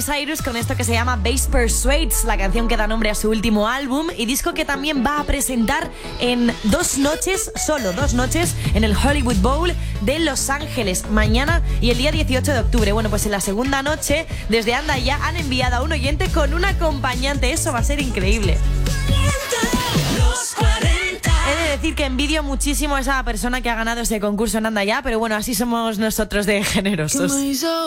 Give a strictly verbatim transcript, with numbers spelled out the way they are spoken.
Cyrus con esto que se llama Bass Persuades, la canción que da nombre a su último álbum y disco que también va a presentar en dos noches, solo dos noches, en el Hollywood Bowl de Los Ángeles, mañana y el día dieciocho de octubre. Bueno, pues en la segunda noche, desde Anda Ya, han enviado a un oyente con un acompañante. Eso va a ser increíble. He de decir que envidio muchísimo a esa persona que ha ganado ese concurso en Anda Ya, pero bueno, así somos nosotros de generosos.